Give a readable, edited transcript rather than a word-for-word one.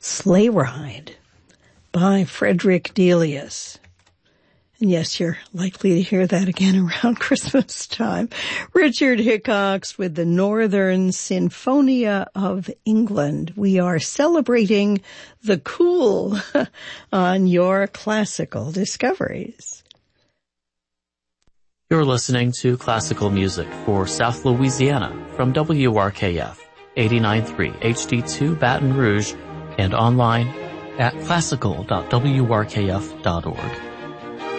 Sleigh Ride by Frederick Delius. And yes, you're likely to hear that again around Christmas time. Richard Hickox with the Northern Sinfonia of England. We are celebrating the cool on your classical discoveries. You're listening to classical music for South Louisiana from WRKF 89.3 HD2 Baton Rouge and online at classical.wrkf.org.